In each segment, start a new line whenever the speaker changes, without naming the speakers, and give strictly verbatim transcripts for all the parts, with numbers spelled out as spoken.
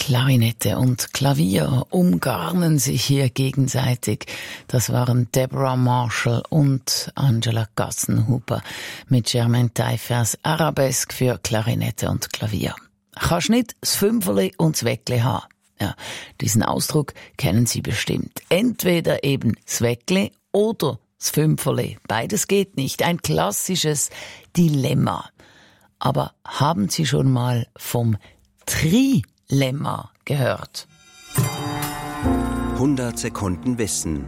Klarinette und Klavier umgarnen sich hier gegenseitig. Das waren Deborah Marshall und Angela Gassenhuber mit Germaine Taillefer's Arabesque für Klarinette und Klavier. Kannst nicht das Fünferli und das Weckli haben. Ja, diesen Ausdruck kennen Sie bestimmt. Entweder eben das Weckli oder das Fünferli. Beides geht nicht. Ein klassisches Dilemma. Aber haben Sie schon mal vom Trilemma gehört?
hundert Sekunden Wissen.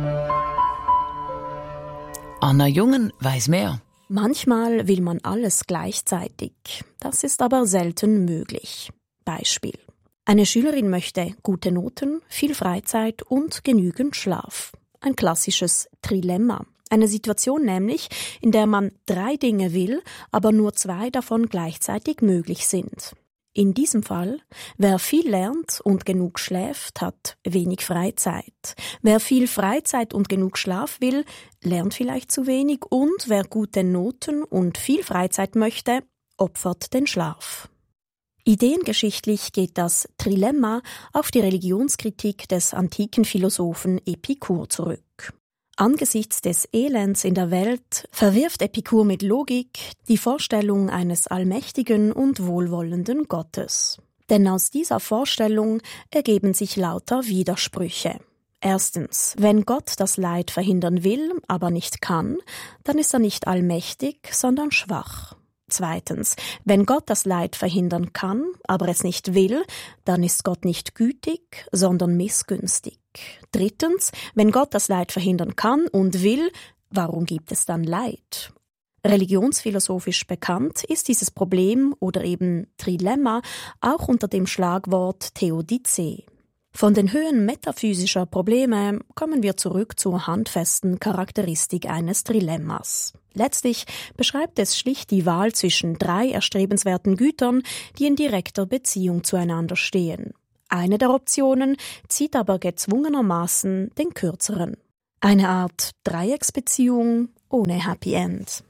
Anna Jungen weiß mehr.
Manchmal will man alles gleichzeitig. Das ist aber selten möglich. Beispiel. Eine Schülerin möchte gute Noten, viel Freizeit und genügend Schlaf. Ein klassisches Trilemma. Eine Situation nämlich, in der man drei Dinge will, aber nur zwei davon gleichzeitig möglich sind. In diesem Fall, wer viel lernt und genug schläft, hat wenig Freizeit. Wer viel Freizeit und genug Schlaf will, lernt vielleicht zu wenig und wer gute Noten und viel Freizeit möchte, opfert den Schlaf. Ideengeschichtlich geht das Trilemma auf die Religionskritik des antiken Philosophen Epikur zurück. Angesichts des Elends in der Welt verwirft Epikur mit Logik die Vorstellung eines allmächtigen und wohlwollenden Gottes. Denn aus dieser Vorstellung ergeben sich lauter Widersprüche. Erstens, wenn Gott das Leid verhindern will, aber nicht kann, dann ist er nicht allmächtig, sondern schwach. Zweitens, wenn Gott das Leid verhindern kann, aber es nicht will, dann ist Gott nicht gütig, sondern missgünstig. Drittens, wenn Gott das Leid verhindern kann und will, warum gibt es dann Leid? Religionsphilosophisch bekannt ist dieses Problem oder eben Trilemma auch unter dem Schlagwort Theodizee. Von den Höhen metaphysischer Probleme kommen wir zurück zur handfesten Charakteristik eines Trilemmas. Letztlich beschreibt es schlicht die Wahl zwischen drei erstrebenswerten Gütern, die in direkter Beziehung zueinander stehen. Eine der Optionen zieht aber gezwungenermaßen den kürzeren. Eine Art Dreiecksbeziehung ohne Happy End.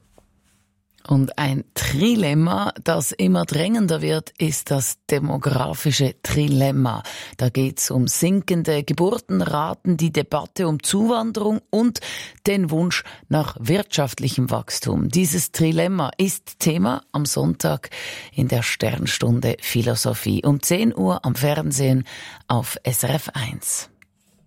Und ein Trilemma, das immer drängender wird, ist das demografische Trilemma. Da geht's um sinkende Geburtenraten, die Debatte um Zuwanderung und den Wunsch nach wirtschaftlichem Wachstum. Dieses Trilemma ist Thema am Sonntag in der Sternstunde Philosophie um zehn Uhr am Fernsehen auf S R F eins.